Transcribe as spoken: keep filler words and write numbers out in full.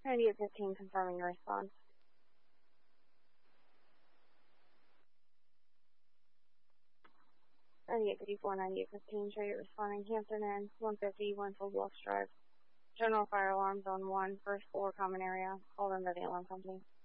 ninety-eight fifteen confirming your response. ninety-eight fifty-four, ninety-eight fifteen, show you responding Hampton Inn, one fifty, Winfield Wilkes Drive. General fire alarm, zone one, first floor, common area. Call in by the alarm company.